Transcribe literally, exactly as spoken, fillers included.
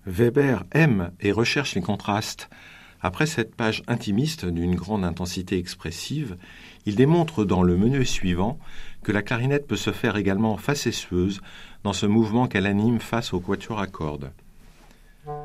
Weber aime et recherche les contrastes. Après cette page intimiste d'une grande intensité expressive, il démontre dans le menu suivant que la clarinette peut se faire également facétieuse dans ce mouvement qu'elle anime face au quatuor à cordes.